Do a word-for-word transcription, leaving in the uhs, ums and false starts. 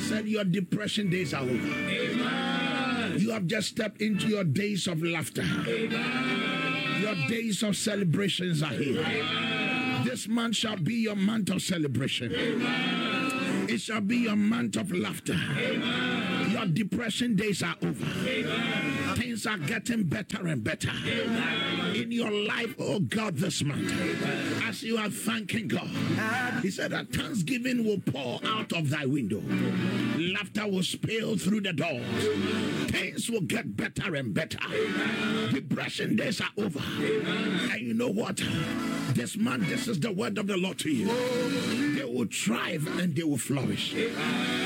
said your depression days are over. Amen. You have just stepped into your days of laughter. Amen. Your days of celebrations are here. Amen. This month shall be your month of celebration. Amen. It shall be your month of laughter. Amen. Your depression days are over. Amen. Things are getting better and better. Amen. In your life, oh God, this month. Amen. As you are thanking God, He said that thanksgiving will pour out of thy window. Laughter will spill through the doors. Things will get better and better. Depression days are over. And you know what? This month, this is the word of the Lord to you. They will thrive and they will flourish.